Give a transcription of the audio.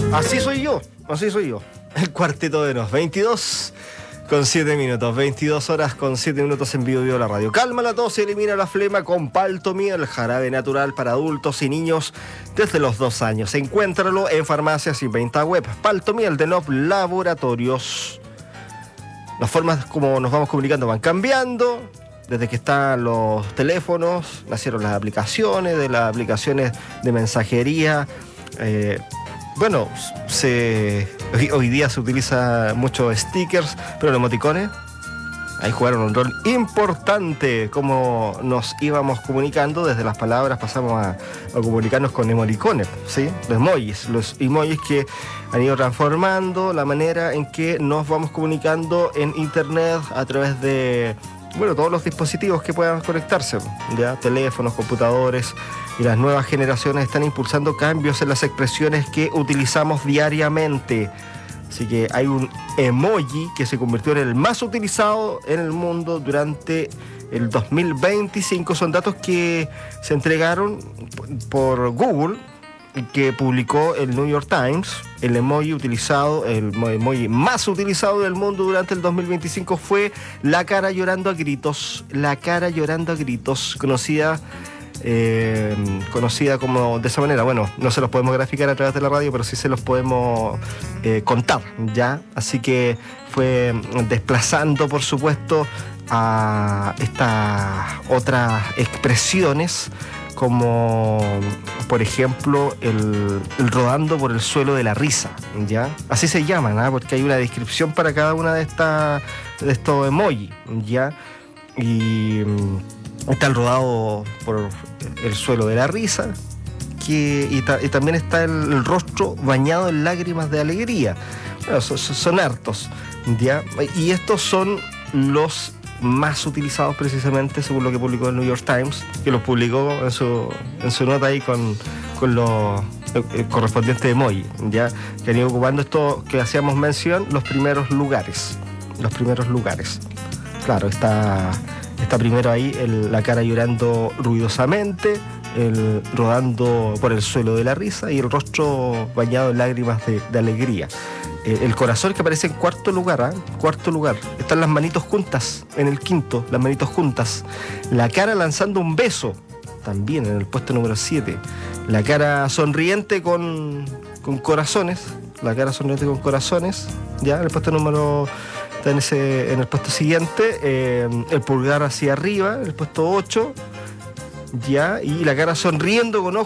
Así soy yo. El Cuarteto de Nos, 22:07, 22 horas con 7 minutos en Vivo Vivo la radio. Calma la tos y elimina la flema con Paltomiel, jarabe natural para adultos y niños desde los 2 años. Encuéntralo en farmacias y venta web. Paltomiel de Nop Laboratorios. Las formas como nos vamos comunicando van cambiando. Desde que están los teléfonos, nacieron las aplicaciones, de las aplicaciones de mensajería. Hoy día se utiliza mucho stickers, pero los emoticones ahí jugaron un rol importante. Como nos íbamos comunicando, desde las palabras pasamos a comunicarnos con emoticones, ¿sí? Los emojis que han ido transformando la manera en que nos vamos comunicando en internet a través de todos los dispositivos que puedan conectarse, ya teléfonos, computadores, y las nuevas generaciones están impulsando cambios en las expresiones que utilizamos diariamente. Así que hay un emoji que se convirtió en el más utilizado en el mundo durante el 2025. Son datos que se entregaron por Google y que publicó el New York Times. El emoji más utilizado del mundo durante el 2025 fue la cara llorando a gritos. La cara llorando a gritos, conocida como de esa manera. Bueno, no se los podemos graficar a través de la radio, pero sí se los podemos contar, ¿ya? Así que fue desplazando, por supuesto, a estas otras expresiones, como por ejemplo el rodando por el suelo de la risa, ¿ya? Así se llaman, ¿eh? Porque hay una descripción para cada una de estos emojis, ¿ya? Y está el rodado por el suelo de la risa, y también está el rostro bañado en lágrimas de alegría. Bueno, son hartos, ¿ya? Y estos son los más utilizados precisamente según lo que publicó el New York Times, que los publicó en su nota ahí con los correspondientes emoji, ya, que han ido ocupando esto que hacíamos mención, los primeros lugares. Claro, está primero ahí la cara llorando ruidosamente, el rodando por el suelo de la risa y el rostro bañado en lágrimas de alegría. El corazón, que aparece en cuarto lugar. Están las manitos juntas en el quinto, las manitos juntas. La cara lanzando un beso, también en el puesto número 7. La cara sonriente con corazones. Ya en el puesto número... Está en el puesto siguiente. El pulgar hacia arriba, en el puesto 8. Ya, y la cara sonriendo con ojos